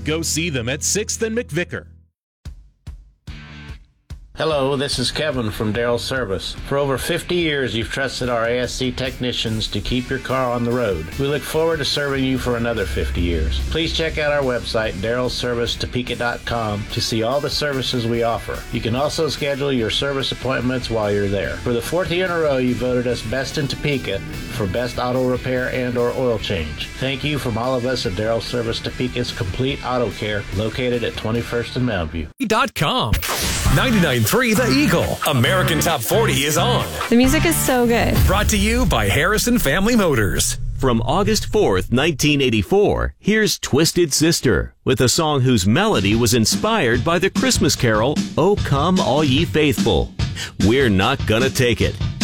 Go see them at 6th and McVicker. Hello, this is Kevin from Darrell Service. For over 50 years, you've trusted our ASC technicians to keep your car on the road. We look forward to serving you for another 50 years. Please check out our website, darrellservicetopeka.com, to see all the services we offer. You can also schedule your service appointments while you're there. For the fourth year in a row, you voted us Best in Topeka for Best Auto Repair and or Oil Change. Thank you from all of us at Darrell Service Topeka's Complete Auto Care, located at 21st and Mountview. .com. 99.3 The Eagle. American Top 40 is on. The music is so good. Brought to you by Harrison Family Motors. From August 4th, 1984, here's Twisted Sister, with a song whose melody was inspired by the Christmas carol, "O Come All Ye Faithful." We're not gonna take it.